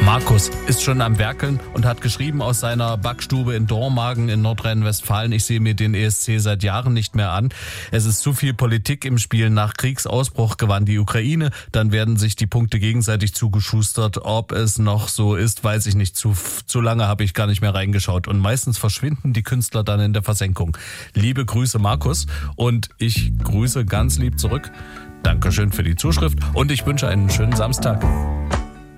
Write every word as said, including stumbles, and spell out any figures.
Markus ist schon am Werkeln und hat geschrieben aus seiner Backstube in Dormagen in Nordrhein-Westfalen: Ich sehe mir den E S C seit Jahren nicht mehr an. Es ist zu viel Politik im Spiel. Nach Kriegsausbruch gewann die Ukraine. Dann werden sich die Punkte gegenseitig zugeschustert. Ob es noch so ist, weiß ich nicht. Zu, zu lange habe ich gar nicht mehr reingeschaut. Und meistens verschwinden die Künstler dann in der Versenkung. Liebe Grüße, Markus. Und ich grüße ganz lieb zurück. Dankeschön für die Zuschrift und ich wünsche einen schönen Samstag.